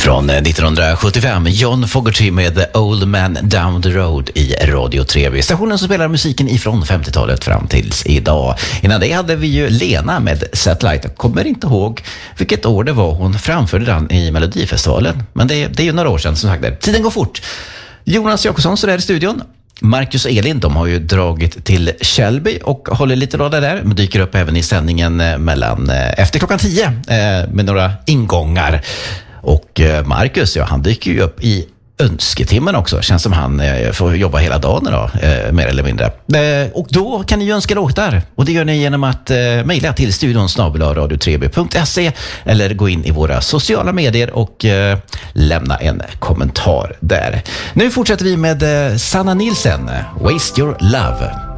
Från 1975, John Fogerty med The Old Man Down the Road i Radio 3. Stationen som spelar musiken ifrån 50-talet fram tills idag. Innan det hade vi ju Lena med Satellite. Jag kommer inte ihåg vilket år det var hon framförde den i Melodifestivalen. Men det är ju några år sedan som sagt. Tiden går fort. Jonas Jakobsson står där i studion. Marcus och Elin, de har ju dragit till Källby och håller lite rada där. Men dyker upp även i sändningen efter klockan 10 med några ingångar. Och Marcus, ja, han dyker ju upp i önsketimmen också. Känns som han får jobba hela dagen idag, mer eller mindre. Och då kan ni ju önska låtar. Och det gör ni genom att mejla till studion@radio3b.se eller gå in i våra sociala medier och lämna en kommentar där. Nu fortsätter vi med Sanna Nielsen, Waste Your Love.